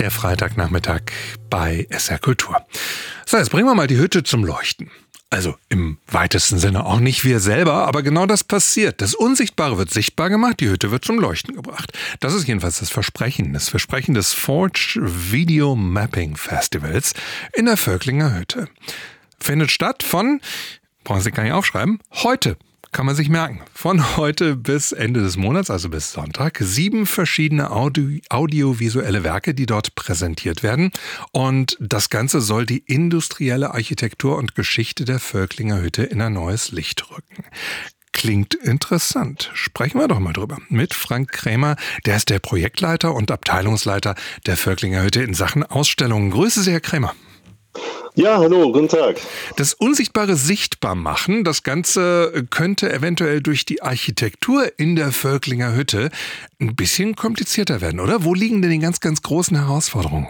der Freitagnachmittag bei SR Kultur. So, jetzt bringen wir mal die Hütte zum Leuchten. Also im weitesten Sinne auch nicht wir selber, aber genau das passiert. Das Unsichtbare wird sichtbar gemacht, die Hütte wird zum Leuchten gebracht. Das ist jedenfalls das Versprechen des Forge Video Mapping Festivals in der Völklinger Hütte. Findet statt von, brauchen Sie gar nicht aufschreiben, heute. Kann man sich merken. Von heute bis Ende des Monats, also bis Sonntag, 7 verschiedene audiovisuelle Werke, die dort präsentiert werden. Und das Ganze soll die industrielle Architektur und Geschichte der Völklinger Hütte in ein neues Licht rücken. Klingt interessant. Sprechen wir doch mal drüber mit Frank Krämer. Der ist der Projektleiter und Abteilungsleiter der Völklinger Hütte in Sachen Ausstellungen. Grüße Sie, Herr Krämer. Ja, hallo, guten Tag. Das Unsichtbare sichtbar machen, das Ganze könnte eventuell durch die Architektur in der Völklinger Hütte ein bisschen komplizierter werden, oder? Wo liegen denn die ganz, ganz großen Herausforderungen?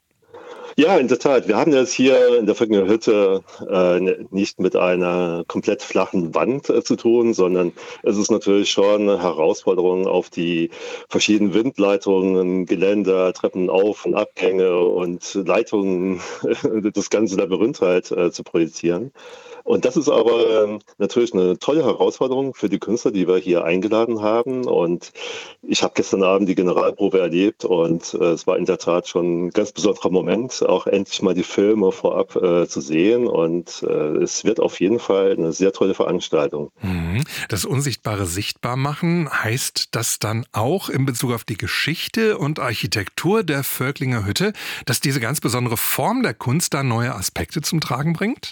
Ja, in der Tat. Wir haben das hier in der Völklinger Hütte nicht mit einer komplett flachen Wand zu tun, sondern es ist natürlich schon eine Herausforderung, auf die verschiedenen Windleitungen, Geländer, Treppen auf- und Abgänge und Leitungen das ganze Labyrinth zu projizieren. Und das ist aber natürlich eine tolle Herausforderung für die Künstler, die wir hier eingeladen haben. Und ich habe gestern Abend die Generalprobe erlebt und es war in der Tat schon ein ganz besonderer Moment, auch endlich mal die Filme vorab zu sehen. Und es wird auf jeden Fall eine sehr tolle Veranstaltung. Das Unsichtbare sichtbar machen, heißt das dann auch in Bezug auf die Geschichte und Architektur der Völklinger Hütte, dass diese ganz besondere Form der Kunst da neue Aspekte zum Tragen bringt?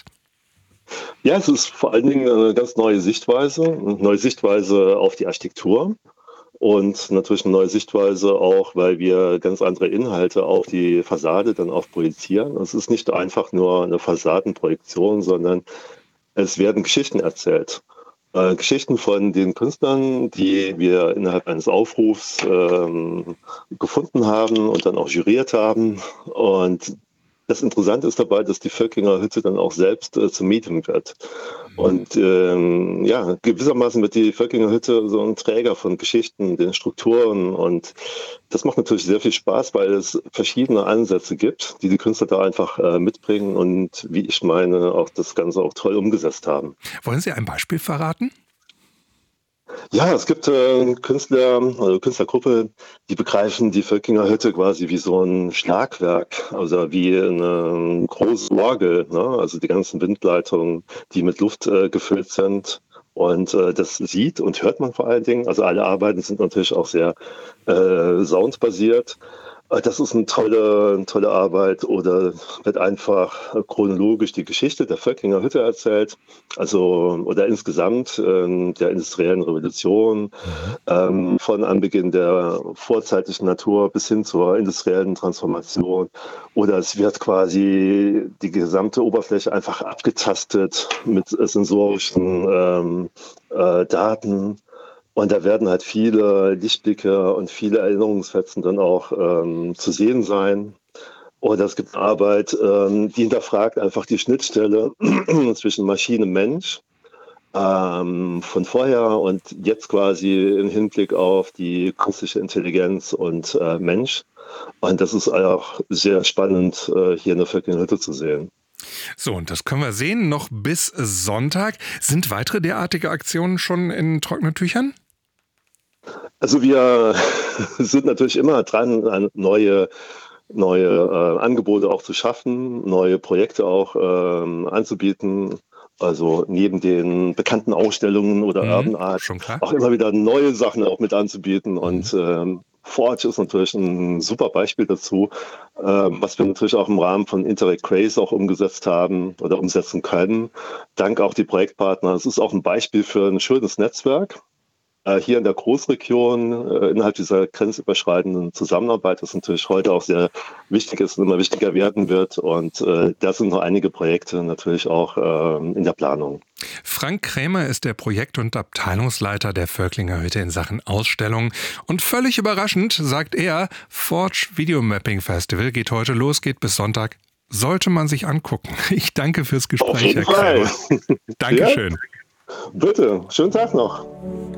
Ja, es ist vor allen Dingen eine ganz eine neue Sichtweise auf die Architektur und natürlich eine neue Sichtweise auch, weil wir ganz andere Inhalte auf die Fassade dann auch projizieren. Es ist nicht einfach nur eine Fassadenprojektion, sondern es werden Geschichten erzählt. Geschichten von den Künstlern, die wir innerhalb eines Aufrufs gefunden haben und dann auch juriert haben. Und das Interessante ist dabei, dass die Völklinger Hütte dann auch selbst zum Medium wird. Und ja, gewissermaßen wird die Völklinger Hütte so ein Träger von Geschichten, den Strukturen. Und das macht natürlich sehr viel Spaß, weil es verschiedene Ansätze gibt, die die Künstler da einfach mitbringen und, wie ich meine, auch das Ganze auch toll umgesetzt haben. Wollen Sie ein Beispiel verraten? Ja, es gibt Künstler, also Künstlergruppe, die begreifen die Völklinger Hütte quasi wie so ein Schlagwerk, also wie eine große Orgel, ne? Also die ganzen Windleitungen, die mit Luft gefüllt sind. Und das sieht und hört man vor allen Dingen. Also alle Arbeiten sind natürlich auch sehr soundbasiert. Das ist eine tolle Arbeit oder wird einfach chronologisch die Geschichte der Völklinger Hütte erzählt, also oder insgesamt der industriellen Revolution, von Anbeginn der vorzeitlichen Natur bis hin zur industriellen Transformation. Oder es wird quasi die gesamte Oberfläche einfach abgetastet mit sensorischen Daten. Und da werden halt viele Lichtblicke und viele Erinnerungsfetzen dann auch zu sehen sein. Oder es gibt eine Arbeit, die hinterfragt einfach die Schnittstelle zwischen Maschine und Mensch von vorher und jetzt quasi im Hinblick auf die künstliche Intelligenz und Mensch. Und das ist auch sehr spannend, hier in der Völklinger Hütte zu sehen. So, und das können wir sehen noch bis Sonntag. Sind weitere derartige Aktionen schon in trockenen Tüchern? Also wir sind natürlich immer dran, neue Angebote auch zu schaffen, neue Projekte auch anzubieten. Also neben den bekannten Ausstellungen oder Urban Art schon klar. auch immer wieder neue Sachen auch mit anzubieten. Und Forge ist natürlich ein super Beispiel dazu, was wir natürlich auch im Rahmen von Interact Craze auch umgesetzt haben oder umsetzen können. Dank auch die Projektpartner. Es ist auch ein Beispiel für ein schönes Netzwerk. Hier in der Großregion, innerhalb dieser grenzüberschreitenden Zusammenarbeit, das natürlich heute auch sehr wichtig ist und immer wichtiger werden wird. Und da sind noch einige Projekte natürlich auch in der Planung. Frank Krämer ist der Projekt- und Abteilungsleiter der Völklinger Hütte in Sachen Ausstellungen. Und völlig überraschend sagt er, Forge Video Mapping Festival geht heute los, geht bis Sonntag. Sollte man sich angucken. Ich danke fürs Gespräch, Auf jeden Herr Krämer. Fall. Dankeschön. Ja? Bitte, schönen Tag noch.